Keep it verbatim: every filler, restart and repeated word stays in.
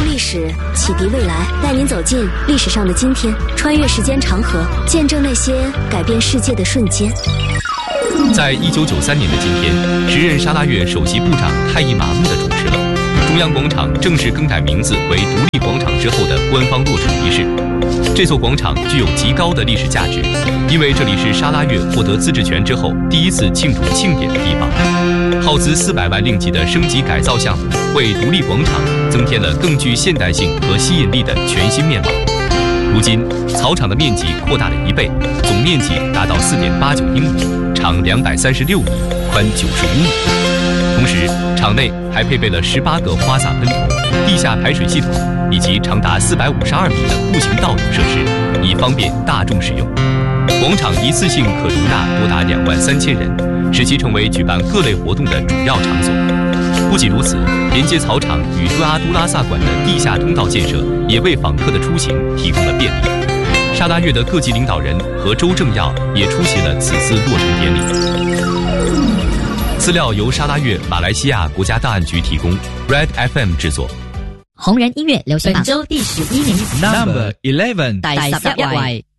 历史，启迪未来，带您走进历史上的今天，穿越时间长河，见证那些改变世界的瞬间。 在一九九三年的今天，时任沙拉越首席部长泰伊麻木地主持了中央广场正式更改名字为独立广场之后的官方落成仪式。这座广场具有极高的历史价值，因为这里是沙拉越获得自治权之后第一次庆祝庆典的地方。耗资四百万令吉的升级改造项目，为独立广场增添了更具现代性和吸引力的全新面貌。如今，草场的面积扩大了一倍，总面积达到四点八九英亩，长两百三十六米，宽九十五米。同时，场内还配备了十八个花洒喷头、地下排水系统以及长达四百五十二米的步行道等设施，以方便大众使用。广场一次性可容纳多达两万三千人，使其成为举办各类活动的主要场所。不仅如此，连接草场与杜阿都拉萨馆的地下通道建设，也为访客的出行提供了便利。沙拉越的各级领导人和州政要也出席了此次落成典礼。资料由沙拉越马来西亚国家档案局提供 ，Red F M 制作。 红人音乐流行榜本周第十一名 ，Number Eleven， 第十一位。